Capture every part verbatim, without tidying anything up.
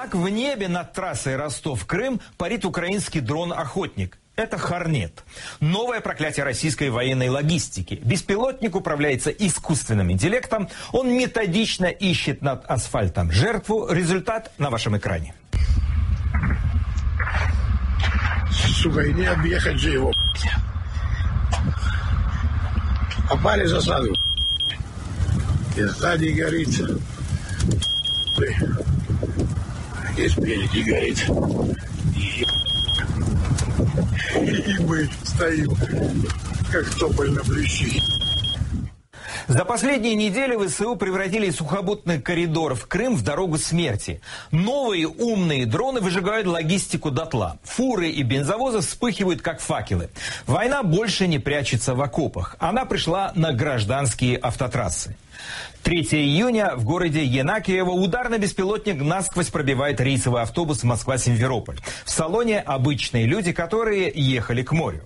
Так в небе над трассой Ростов-Крым парит украинский дрон-охотник. Это «Хорнет». Новое проклятие российской военной логистики. Беспилотник управляется искусственным интеллектом. Он методично ищет над асфальтом жертву. Результат на вашем экране. Сука, и не объехать же его. Попали в засаду. И сзади горит. И спереди горит. И мы стоим, как тополь на плющи. За последние недели ВСУ превратили сухопутный коридор в Крым в дорогу смерти. Новые умные дроны выжигают логистику дотла. Фуры и бензовозы вспыхивают, как факелы. Война больше не прячется в окопах. Она пришла на гражданские автотрассы. третьего июня в городе Енакиево ударный беспилотник насквозь пробивает рейсовый автобус Москва-Симферополь. В салоне обычные люди, которые ехали к морю.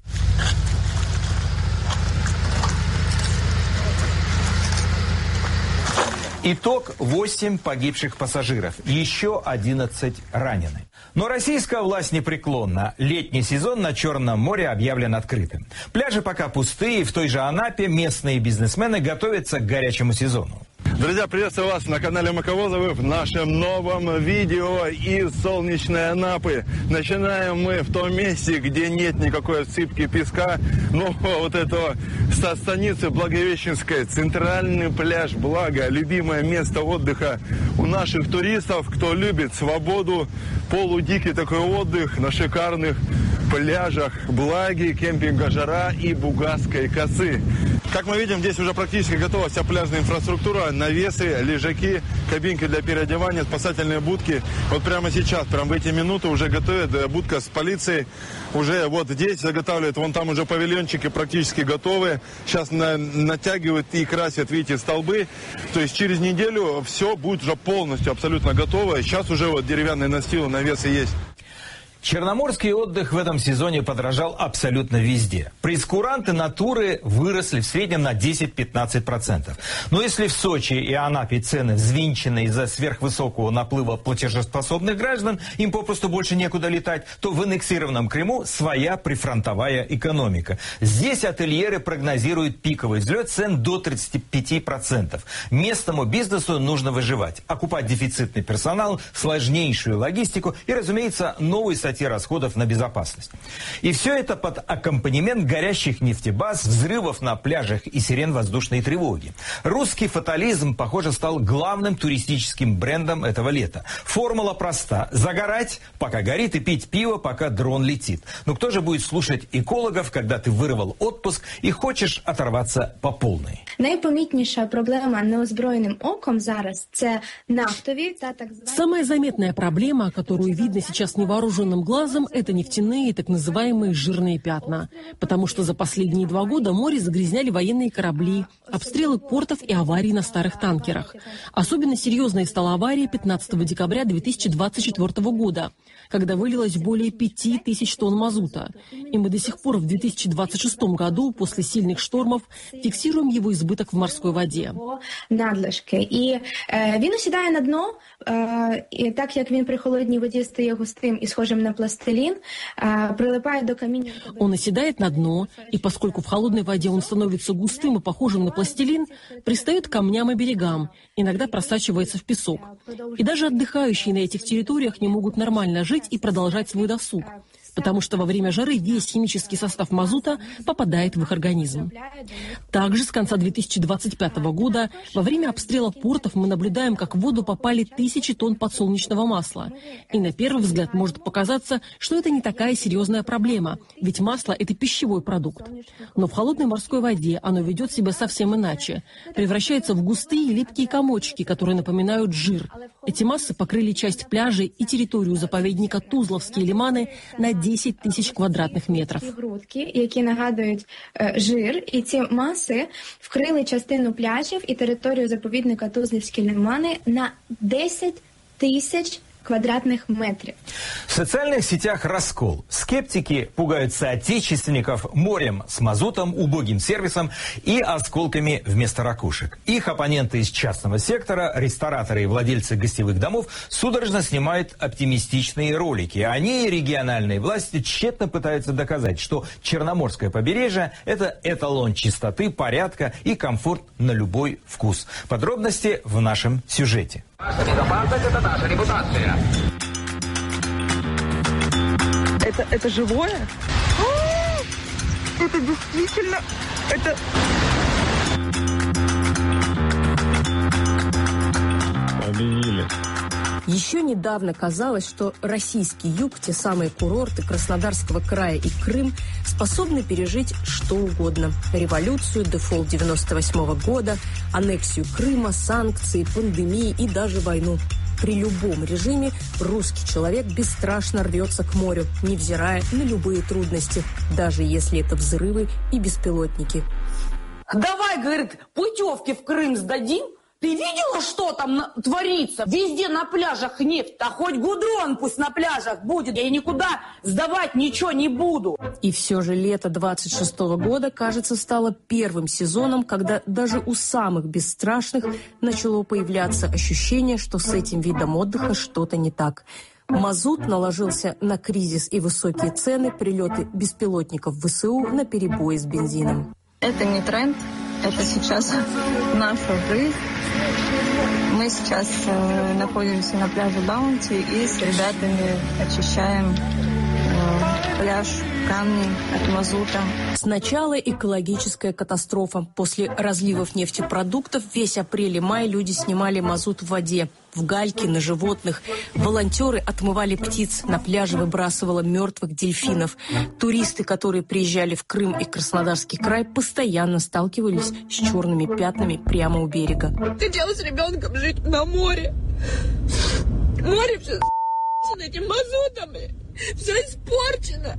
Итог: восемь погибших пассажиров, еще одиннадцать ранены. Но российская власть непреклонна. Летний сезон на Черном море объявлен открытым. Пляжи пока пустые, в той же Анапе местные бизнесмены готовятся к горячему сезону. Друзья, приветствую вас на канале Маковозовы в нашем новом видео из солнечной Анапы. Начинаем мы в том месте, где нет никакой отсыпки песка, но вот этого со станицы Благовещенской, центральный пляж Благо, любимое место отдыха у наших туристов, кто любит свободу, полудикий такой отдых на шикарных пляжах Благи, кемпинга Жара и Бугасской косы. Как мы видим, здесь уже практически готова вся пляжная инфраструктура, навесы, лежаки, кабинки для переодевания, спасательные будки. Вот прямо сейчас, прямо в эти минуты уже готовят будка с полицией. Уже вот здесь заготавливают, вон там уже павильончики практически готовы. Сейчас на, натягивают и красят, видите, столбы. То есть через неделю все будет уже полностью абсолютно готово. Сейчас уже вот деревянные настилы, навесы есть. Черноморский отдых в этом сезоне подорожал абсолютно везде. Прейскуранты натуры выросли в среднем на десять-пятнадцать процентов. Но если в Сочи и Анапе цены взвинчены из-за сверхвысокого наплыва платежеспособных граждан, им попросту больше некуда летать, то в аннексированном Крыму своя прифронтовая экономика. Здесь ательеры прогнозируют пиковый взлет цен до тридцати пяти процентов. Местному бизнесу нужно выживать, окупать дефицитный персонал, сложнейшую логистику и, разумеется, новый статьи расходов на безопасность. И все это под аккомпанемент горящих нефтебаз, взрывов на пляжах и сирен воздушной тревоги. Русский фатализм, похоже, стал главным туристическим брендом этого лета. Формула проста: загорать, пока горит, и пить пиво, пока дрон летит. Но кто же будет слушать экологов, когда ты вырвал отпуск и хочешь оторваться по полной? Найпомітніша проблема неозброєним оком зараз – це нафтові та так звані... Самая заметная проблема, которую видно сейчас невооруженным глазом, это нефтяные так называемые жирные пятна. Потому что за последние два года море загрязняли военные корабли, обстрелы портов и аварии на старых танкерах. Особенно серьезной стала авария пятнадцатого декабря две тысячи двадцать четвёртого года, когда вылилось более пяти тысяч тонн мазута. И мы до сих пор в две тысячи двадцать шестом году, после сильных штормов, фиксируем его избыток в морской воде. Надлишки. І е, він осідає на дно, е, і так як він при холодній воді стає густим і схожим на пластилин, е, прилипает до камня. Он оседает на дно, и поскольку в холодной воде он становится густым и похожим на пластилин, пристает к камням и берегам, иногда просачивается в песок. И даже отдыхающие на этих территориях не могут нормально жить и продолжать свой досуг, потому что во время жары весь химический состав мазута попадает в их организм. Также с конца две тысячи двадцать пятого года во время обстрела портов мы наблюдаем, как в воду попали тысячи тонн подсолнечного масла. И на первый взгляд может показаться, что это не такая серьезная проблема, ведь масло – это пищевой продукт. Но в холодной морской воде оно ведет себя совсем иначе. Превращается в густые липкие комочки, которые напоминают жир. Эти массы покрыли часть пляжей и территорию заповедника Тузловские лиманы на десять тысяч квадратних метрів. Грудки, які нагадують е, жир, і ці маси вкрили частину пляжів і територію заповідника Тузлівські лимани на десять тисяч квадратных метров. В социальных сетях раскол. Скептики пугают соотечественников морем с мазутом, убогим сервисом и осколками вместо ракушек. Их оппоненты из частного сектора, рестораторы и владельцы гостевых домов судорожно снимают оптимистичные ролики. Они и региональные власти тщетно пытаются доказать, что Черноморское побережье – это эталон чистоты, порядка и комфорт на любой вкус. Подробности в нашем сюжете. Безопасность – это наша репутация. Это, это живое? А, это действительно... Это... Победили. Еще недавно казалось, что российский юг, те самые курорты Краснодарского края и Крым, способны пережить что угодно. Революцию, дефолт девяносто восьмого года, аннексию Крыма, санкции, пандемии и даже войну. При любом режиме русский человек бесстрашно рвется к морю, невзирая на любые трудности, даже если это взрывы и беспилотники. Давай, говорит, путевки в Крым сдадим. Ты видела, что там на- творится? Везде на пляжах нефть, а хоть гудрон пусть на пляжах будет. Я никуда сдавать ничего не буду. И все же лето двадцать шестого года, кажется, стало первым сезоном, когда даже у самых бесстрашных начало появляться ощущение, что с этим видом отдыха что-то не так. Мазут наложился на кризис и высокие цены, прилеты беспилотников ВСУ на перебои с бензином. Это не тренд, это сейчас наша жизнь. Мы сейчас э, находимся на пляже Баунти и с ребятами очищаем э, пляж, камни от мазута. Сначала экологическая катастрофа. После разливов нефтепродуктов весь апрель и май люди снимали мазут в воде, в гальке, на животных. Волонтеры отмывали птиц, на пляже выбрасывало мертвых дельфинов. Туристы, которые приезжали в Крым и Краснодарский край, постоянно сталкивались с черными пятнами прямо у берега. Хотела с ребенком жить на море. Море все с***но этим мазутом. Все испорчено.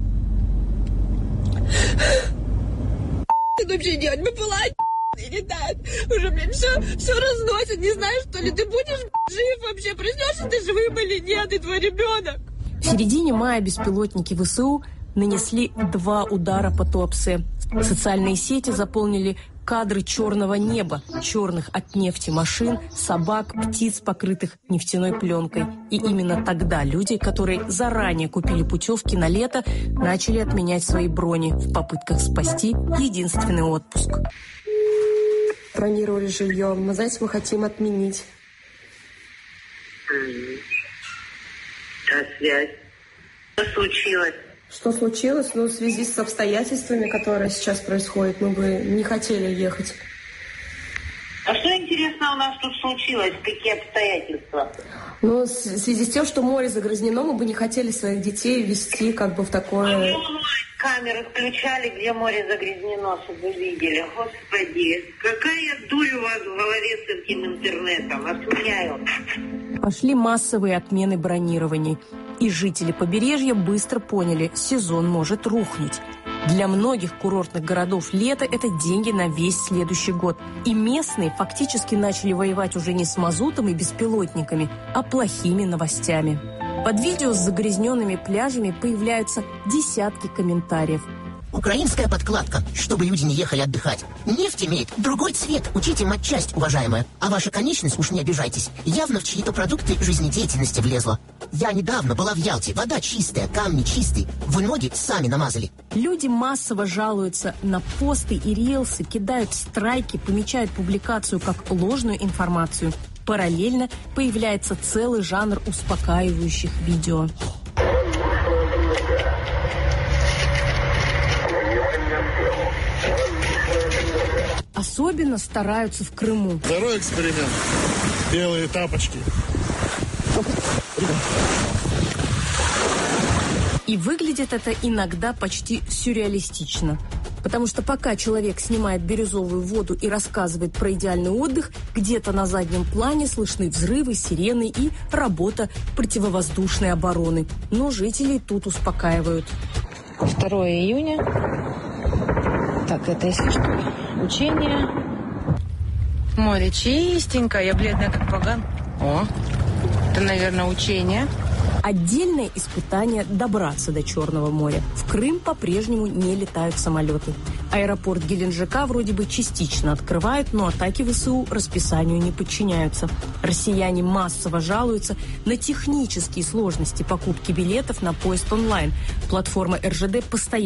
Что вообще делать? Мы пылать и летают. Уже, блин, все, все разносят. Не знаю, что ли, ты будешь жив вообще? Проснешься ты живым или нет, и твой ребенок? В середине мая беспилотники ВСУ нанесли два удара по Туапсе. Социальные сети заполнили кадры черного неба, черных от нефти машин, собак, птиц, покрытых нефтяной пленкой. И именно тогда люди, которые заранее купили путевки на лето, начали отменять свои брони в попытках спасти единственный отпуск. Бронировали жилье. Мы, знаете, мы хотим отменить. А связь? Что случилось? Что случилось? Ну, в связи с обстоятельствами, которые сейчас происходят, мы бы не хотели ехать. А что, интересно, у нас тут случилось? Какие обстоятельства? Ну, в связи с тем, что море загрязнено, мы бы не хотели своих детей вести как бы в такое... Камеры включали, где море загрязнено, чтобы вы видели. Господи, какая дурь у вас в голове с этим интернетом. Отменяю. Пошли массовые отмены бронирований. И жители побережья быстро поняли, сезон может рухнуть. Для многих курортных городов лето – это деньги на весь следующий год. И местные фактически начали воевать уже не с мазутом и беспилотниками, а плохими новостями. Под видео с загрязненными пляжами появляются десятки комментариев. Украинская подкладка, чтобы люди не ехали отдыхать. Нефть имеет другой цвет. Учите матчасть, уважаемая. А ваша конечность, уж не обижайтесь, явно в чьи-то продукты жизнедеятельности влезла. Я недавно была в Ялте. Вода чистая, камни чистые. Вы ноги сами намазали. Люди массово жалуются на посты и рилсы, кидают страйки, помечают публикацию как ложную информацию. Параллельно появляется целый жанр успокаивающих видео. Особенно стараются в Крыму. Второй эксперимент. Белые тапочки. И выглядит это иногда почти сюрреалистично. Потому что пока человек снимает бирюзовую воду и рассказывает про идеальный отдых, где-то на заднем плане слышны взрывы, сирены и работа противовоздушной обороны. Но жителей тут успокаивают. второго июня. Так, это если что, учение. Море чистенькое, я бледная как поган. О, Это, наверное, учение. Отдельное испытание добраться до Черного моря. В Крым по-прежнему не летают самолеты. Аэропорт Геленджика вроде бы частично открывают, но атаки ВСУ расписанию не подчиняются. Россияне массово жалуются на технические сложности покупки билетов на поезд онлайн. Платформа эр жэ дэ постоянно